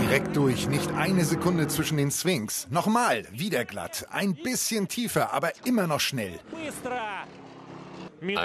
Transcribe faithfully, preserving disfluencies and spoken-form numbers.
Direkt durch, nicht eine Sekunde zwischen den Swings. Nochmal, wieder glatt. Ein bisschen tiefer, aber immer noch schnell. Быстро!